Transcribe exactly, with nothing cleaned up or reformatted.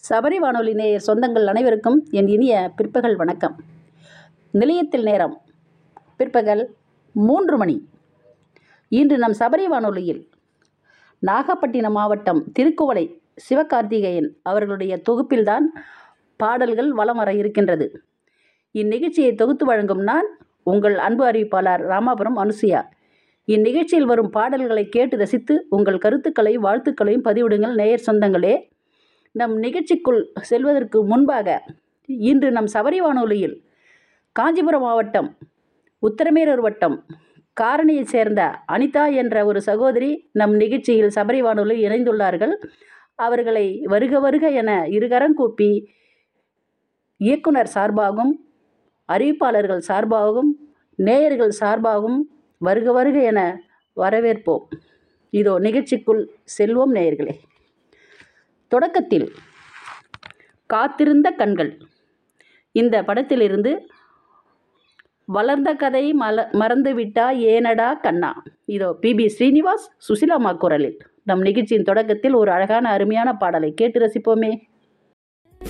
சபரி வானொலி நேயர் சொந்தங்கள் அனைவருக்கும் என் இனிய பிற்பகல் வணக்கம். நிலையத்தில் நேரம் பிற்பகல் மூன்று மணி. இன்று நம் சபரி வானொலியில் நாகப்பட்டினம் மாவட்டம் திருக்குவளை சிவகார்த்திகேயன் அவர்களுடைய தொகுப்பில்தான் பாடல்கள் வலம் வர இருக்கின்றது. இந்நிகழ்ச்சியை தொகுத்து வழங்கும் நான் உங்கள் அன்பு அறிவிப்பாளர் ராமாபுரம் அனுசுயா. இந்நிகழ்ச்சியில் வரும் பாடல்களை கேட்டு ரசித்து உங்கள் கருத்துக்களையும் வாழ்த்துக்களையும் பதிவிடுங்கள் நேயர் சொந்தங்களே. நம் நிகழ்ச்சிக்குள் செல்வதற்கு முன்பாக இன்று நம் சபரி வானொலியில் காஞ்சிபுரம் மாவட்டம் உத்தரமேரூர் வட்டம் காரணியைச் சேர்ந்த அனிதா என்ற ஒரு சகோதரி நம் நிகழ்ச்சியில் சபரி வானொலியில் இணைந்துள்ளார்கள். அவர்களை வருக வருக என இருகரம் கூப்பி இயக்குனர் சார்பாகவும் அறிவிப்பாளர்கள் சார்பாகவும் நேயர்கள் சார்பாகவும் வருக வருக என வரவேற்போம். இதோ நிகழ்ச்சிக்குள் செல்வோம் நேயர்களே. தொடக்கத்தில் காத்திருந்த கண்கள் இந்த படத்திலிருந்து வளர்ந்த கதை மல மறந்துவிட்டா ஏனடா கண்ணா. இதோ பி பி ஸ்ரீனிவாஸ் சுசிலாமா குரலில் நம் நிகழ்ச்சியின் தொடக்கத்தில் ஒரு அழகான அருமையான பாடலை கேட்டு ரசிப்போமே.